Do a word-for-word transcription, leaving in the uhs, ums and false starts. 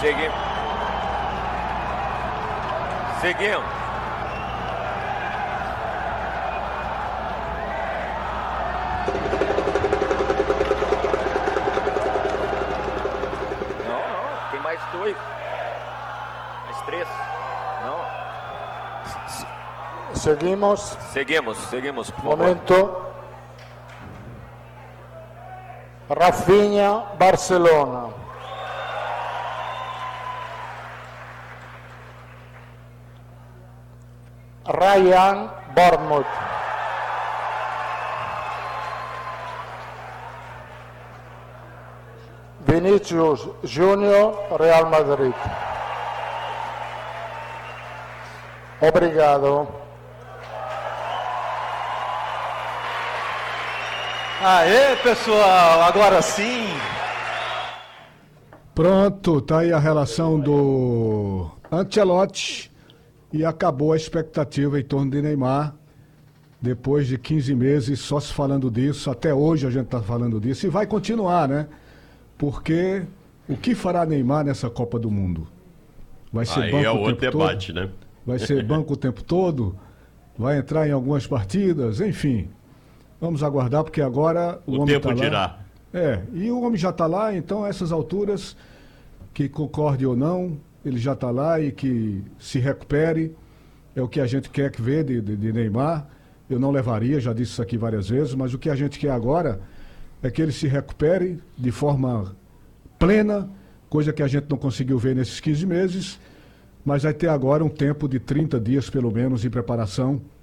Seguimos. Seguimos. Não, não, tem mais dois. Mais três. Não. Seguimos. Seguimos, seguimos, por favor. Momento. Rafinha, Barcelona. Ryan, Bournemouth. Vinícius Júnior, Real Madrid. Obrigado. Aê, pessoal, agora sim. Pronto, tá aí a relação do Ancelotti e acabou a expectativa em torno de Neymar. Depois de quinze meses só se falando disso, até hoje a gente tá falando disso e vai continuar, né? Porque o que fará Neymar nessa Copa do Mundo? Vai ser Aí banco é o outro tempo debate, todo? né? Vai ser banco o tempo todo? Vai entrar em algumas partidas? Enfim, vamos aguardar porque agora o, O homem tempo tá lá. dirá. É, e o homem já está lá, então a essas alturas, que concorde ou não, ele já está lá e que se recupere. É o que a gente quer ver de, de, de Neymar. Eu não levaria, já disse isso aqui várias vezes, mas o que a gente quer agora é que ele se recupere de forma plena, coisa que a gente não conseguiu ver nesses quinze meses, mas vai ter agora um tempo de trinta dias, pelo menos, em preparação